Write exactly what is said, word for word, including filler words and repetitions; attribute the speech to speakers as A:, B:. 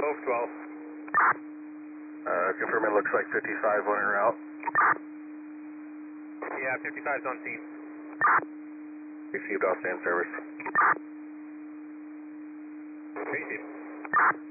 A: Gulf twelve.
B: Uh, confirm it looks like fifty-five on en route.
A: Yeah, fifty-five's on scene.
B: Received, all stand service.
A: Received.